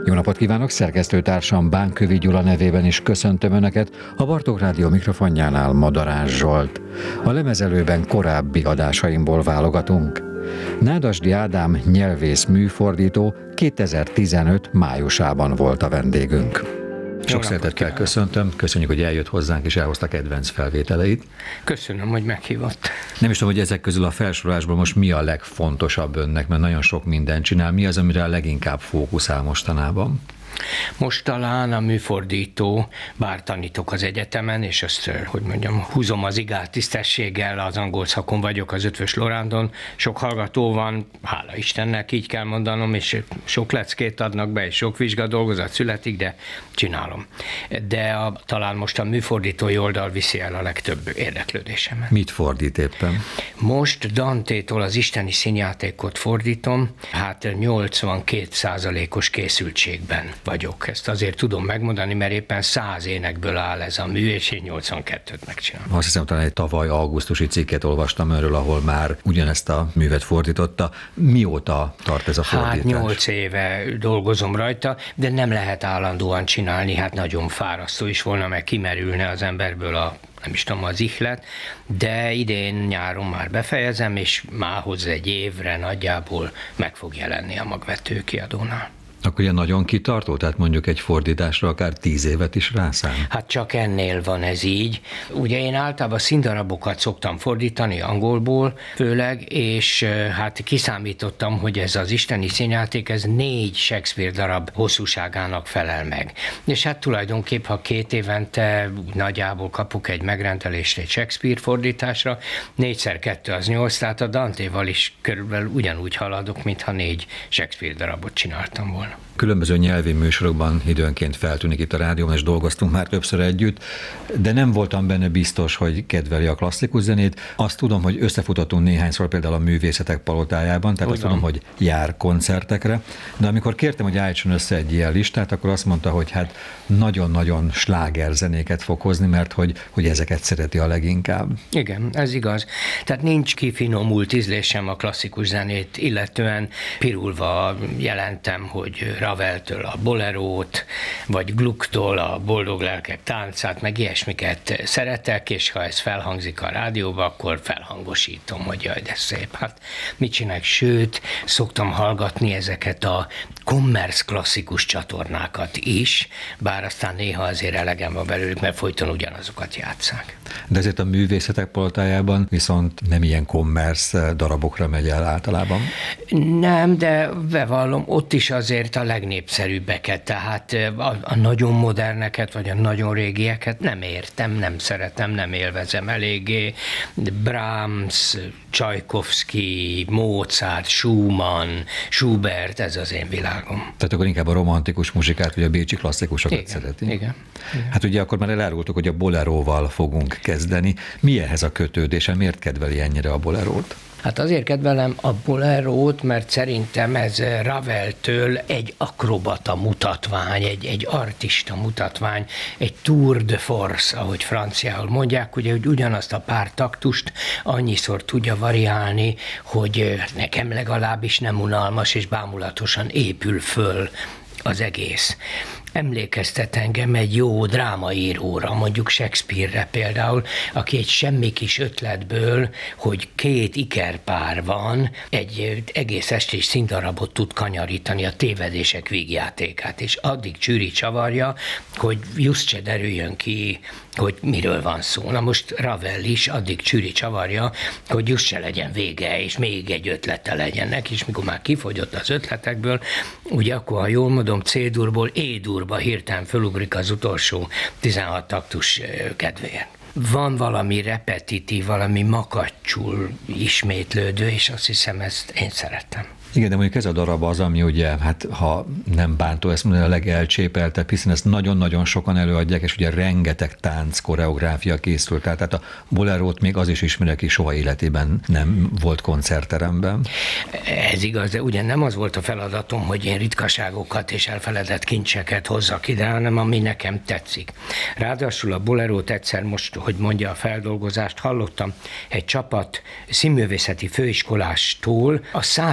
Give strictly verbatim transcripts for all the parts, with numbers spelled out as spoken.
Jó napot kívánok, szerkesztőtársam Bánkövi Gyula nevében is köszöntöm Önöket, a Bartók Rádió mikrofonjánál Madarás Zsolt. A lemezelőben korábbi adásaimból válogatunk. Nádasdy Ádám nyelvész műfordító kétezer-tizenöt májusában volt a vendégünk. Sok szeretettel köszöntöm, köszönjük, hogy eljött hozzánk és elhozta kedvenc felvételeit. Köszönöm, hogy meghívott. Nem is tudom, hogy ezek közül a felsorolásból most mi a legfontosabb önnek, mert nagyon sok mindent csinál. Mi az, amire a leginkább fókuszál mostanában? Most talán a műfordító, bár tanítok az egyetemen, és ezt, hogy mondjam, húzom az igát tisztességgel, az angol szakon vagyok az Eötvös Lorándon, sok hallgató van, hála Istennek, így kell mondanom, és sok leckét adnak be, és sok vizsgadolgozat születik, de csinálom. De a, talán most a műfordítói oldal viszi el a legtöbb érdeklődésemet. Mit fordít éppen? Most Dantétól az isteni színjátékot fordítom, hát nyolcvankét százalékos készültségben vagyok. Ezt azért tudom megmondani, mert éppen száz énekből áll ez a mű, és én nyolcvankettőt megcsinálom. Azt hiszem, talán egy tavaly augusztusi cikket olvastam önről, ahol már ugyanezt a művet fordította. Mióta tart ez a fordítás? Hát nyolc éve dolgozom rajta, de nem lehet állandóan csinálni, hát nagyon fárasztó is volna, meg kimerülne az emberből a nem is tudom, az ihlet, de idén nyáron már befejezem, és már hozzá egy évre nagyjából meg fog jelenni a Magvető kiadónál. Akkor ilyen nagyon kitartó, tehát mondjuk egy fordításra akár tíz évet is rászám? Hát csak ennél van ez így. Ugye én általában színdarabokat szoktam fordítani angolból főleg, és hát kiszámítottam, hogy ez az isteni színjáték, ez négy Shakespeare darab hosszúságának felel meg. És hát tulajdonképp, ha két évente nagyjából kapok egy megrendelést egy Shakespeare fordításra, négyszer kettő az nyolc, tehát a Dantéval is körülbelül ugyanúgy haladok, mintha négy Shakespeare darabot csináltam volna. Különböző nyelvi műsorokban időnként feltűnik itt a rádióban, és dolgoztunk már többször együtt, de nem voltam benne biztos, hogy kedveli a klasszikus zenét. Azt tudom, hogy összefutottunk néhányszor például a Művészetek Palotájában, tehát azt tudom, hogy jár koncertekre, de amikor kértem, hogy állítson össze egy ilyen listát, akkor azt mondta, hogy hát nagyon-nagyon slágerzenéket fog hozni, mert hogy, hogy ezeket szereti a leginkább. Igen, ez igaz. Tehát nincs kifinomult ízlésem a klasszikus zenét, illetően pirulva jelentem, hogy Raveltől a bolerót, vagy Glucktól a boldog lelkek táncát, meg ilyesmiket szeretek, és ha ez felhangzik a rádióba, akkor felhangosítom, hogy jaj, de szép. Hát mit csinálják? Sőt, szoktam hallgatni ezeket a kommersz klasszikus csatornákat is, bár aztán néha azért elegem van belőlük, mert folyton ugyanazokat játsszák. De ezért a Művészetek Palotájában viszont nem ilyen kommersz darabokra megy el általában? Nem, de bevallom, ott is azért a legnépszerűbbeket, tehát a, a nagyon moderneket, vagy a nagyon régieket nem értem, nem szeretem, nem élvezem eléggé. Brahms, Csajkovszky, Mozart, Schumann, Schubert, ez az én világom. Tehát akkor inkább a romantikus muzsikát, vagy a bécsi klasszikusokat igen, szereti? Igen, igen. Hát ugye akkor már elárultuk, hogy a boleróval fogunk kezdeni. Mi ehhez a kötődése? Miért kedveli ennyire a bolerót? Hát azért kedvelem a bolerót, mert szerintem ez Raveltől egy akrobata mutatvány, egy, egy artista mutatvány, egy tour de force, ahogy franciául mondják, ugye, hogy ugyanazt a pár taktust annyiszor tudja variálni, hogy nekem legalábbis nem unalmas és bámulatosan épül föl az egész. Emlékeztet engem egy jó drámaíróra, mondjuk Shakespeare-re például, aki egy semmi kis ötletből, hogy két ikerpár van, egy egész estés színdarabot tud kanyarítani, a tévedések vígjátékát, és addig csűri csavarja, hogy just se derüljön ki, hogy miről van szó. Na most Ravel is addig csűri csavarja, hogy just se legyen vége, és még egy ötlete legyen neki, és mikor már kifogyott az ötletekből, ugye akkor, ha jól mondom, C-durból E-durba hirtelen fölugrik az utolsó tizenhat taktus kedvéért. Van valami repetitív, valami makacsul ismétlődő, és azt hiszem, ezt én szeretem. Igen, de mondjuk ez a darab az, ami ugye, hát ha nem bántó ezt mondani, a legelcsépeltebb, hiszen ezt nagyon-nagyon sokan előadják, és ugye rengeteg tánc, koreográfia készült. Tehát a bolerót még az is ismeri, aki soha életében nem volt koncertteremben. Ez igaz, de ugye nem az volt a feladatom, hogy én ritkaságokat és elfeledett kincseket hozzak ide, hanem ami nekem tetszik. Ráadásul a bolerót egyszer most, hogy mondja a feldolgozást, hallottam egy csapat színművészeti főiskolástól a szájukkal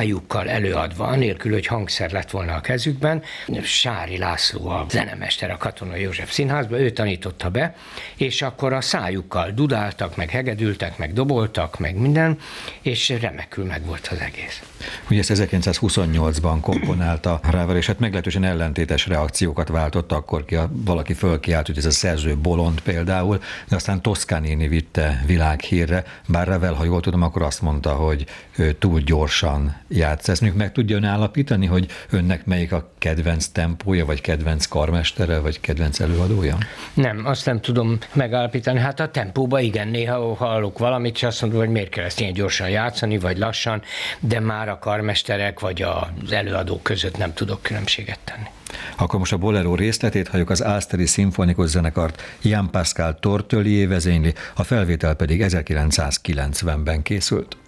zenekar előadva, anélkül, hogy hangszer lett volna a kezükben. Sári László, a zenemester a Katonai József Színházban, ő tanította be, és akkor a szájukkal dudáltak, meg hegedültek, meg doboltak, meg minden, és remekül meg volt az egész. Ugye ezt ezerkilencszázhuszonnyolcban komponálta Ravel, és hát meglehetősen ellentétes reakciókat váltott akkor ki, a, valaki fölkiált, hogy ez a szerző bolond például, de aztán Toscanini vitte világhírre, bár Ravel, ha jól tudom, akkor azt mondta, hogy ő túl gyorsan játsz. Ezt mondjuk meg tudja ön állapítani, hogy önnek melyik a kedvenc tempója, vagy kedvenc karmestere, vagy kedvenc előadója? Nem, azt nem tudom megállapítani. Hát a tempóba igen, néha hallok valamit, és azt mondom, hogy miért kell ezt ilyen gyorsan játszani, vagy lassan, de már a karmesterek, vagy az előadók között nem tudok különbséget tenni. Akkor most a Bolero részletét halljuk, az Ástere szimfonikus zenekart Jean Pascal Tortelier vezényli, a felvétel pedig ezerkilencszázkilencvenben készült.